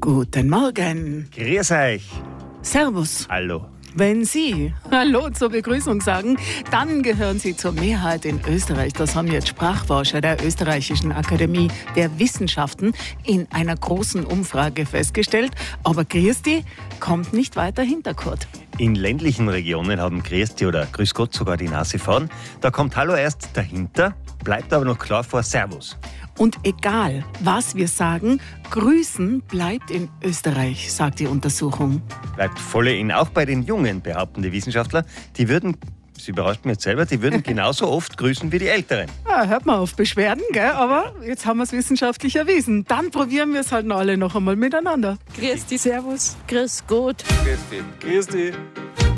Guten Morgen. Grüß euch. Servus. Hallo. Wenn Sie Hallo zur Begrüßung sagen, dann gehören Sie zur Mehrheit in Österreich. Das haben jetzt Sprachforscher der Österreichischen Akademie der Wissenschaften in einer großen Umfrage festgestellt. Aber Christi kommt nicht weiter hinter, Kurt. In ländlichen Regionen haben Christi oder Grüß Gott sogar die Nase vorn. Da kommt Hallo erst dahinter, bleibt aber noch klar vor Servus. Und egal, was wir sagen, Grüßen bleibt in Österreich, sagt die Untersuchung. Bleibt volle in, auch bei den Jungen, behaupten die Wissenschaftler. Die würden, das überrascht mich jetzt selber, die würden genauso oft grüßen wie die Älteren. Ja, hört man auf Beschwerden, gell? Aber jetzt haben wir es wissenschaftlich erwiesen. Dann probieren wir es halt alle noch einmal miteinander. Grüß dich, servus. Grüß Gott. Grüß dich.